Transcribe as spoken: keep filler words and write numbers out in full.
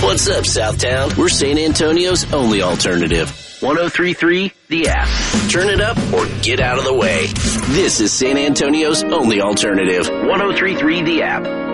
What's up, Southtown? We're San Antonio's only alternative. one oh three point three The App. Turn it up or get out of the way. This is San Antonio's only alternative. one oh three point three The App.